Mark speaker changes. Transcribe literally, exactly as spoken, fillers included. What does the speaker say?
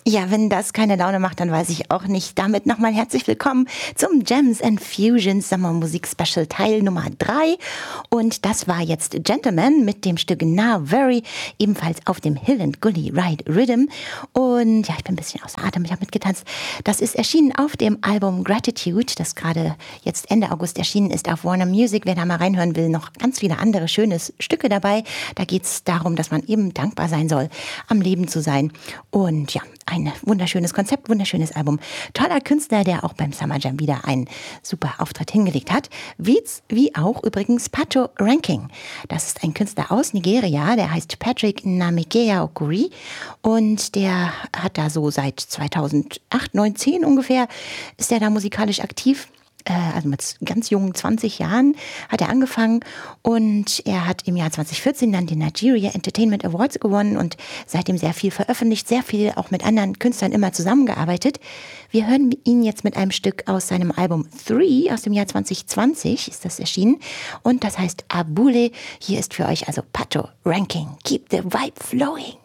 Speaker 1: Ja, wenn das keine Laune macht, dann weiß ich auch nicht. Damit nochmal herzlich willkommen zum Gems and Fusions Sommermusik Special Teil Nummer drei. Und das war jetzt Gentleman mit dem Stück Now Very, ebenfalls auf dem Hill and Gully Ride Rhythm. Und ja, ich bin ein bisschen außer Atem, ich habe mitgetanzt. Das ist erschienen auf dem Album Gratitude, das gerade jetzt Ende August erschienen ist auf Warner Music. Wer da mal reinhören will, noch ganz viele andere schöne Stücke dabei. Da geht es darum, dass man eben dankbar sein soll, am Leben zu sein. Und ja, ein wunderschönes Konzept, wunderschönes Album. Toller Künstler, der auch beim Summer Jam wieder einen super Auftritt hingelegt hat. Wie, wie auch übrigens Pato Ranking. Das ist ein Künstler aus Nigeria, der heißt Patrick Namigea Okuri und der hat da so seit zweitausendacht, neun, zehn ungefähr, ist er da musikalisch aktiv. Also mit ganz jungen zwanzig Jahren hat er angefangen und er hat im Jahr zwanzig vierzehn dann den Nigeria Entertainment Awards gewonnen und seitdem sehr viel veröffentlicht, sehr viel auch mit anderen Künstlern immer zusammengearbeitet. Wir hören ihn jetzt mit einem Stück aus seinem Album Three aus dem Jahr zwanzig zwanzig ist das erschienen und das heißt Abule. Hier ist für euch also Pato Ranking. Keep the vibe flowing.